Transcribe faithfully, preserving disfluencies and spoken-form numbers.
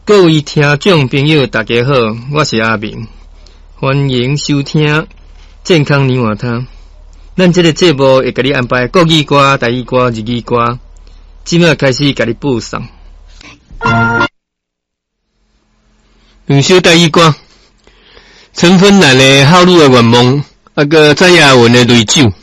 各位听众朋友，大家好，我是阿明，欢迎收听健康年华汤。咱这个节目会给你安排国语歌、台语歌、日语歌，即马开始给你播送。两首台语歌，陈芬兰的好女的愿望，啊个蔡雅文的泪酒。